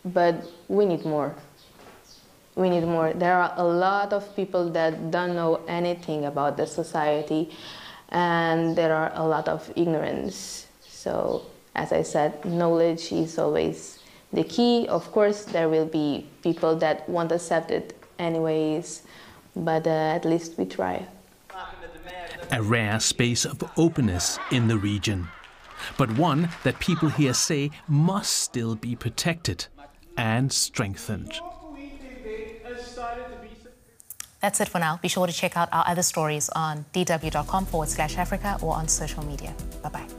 but we need more. We need more. There are a lot of people that don't know anything about the society, and there are a lot of ignorance. So, as I said, knowledge is always the key. Of course, there will be people that won't accept it anyways, but at least we try. A rare space of openness in the region, but one that people here say must still be protected and strengthened. That's it for now. Be sure to check out our other stories on dw.com/Africa or on social media. Bye-bye.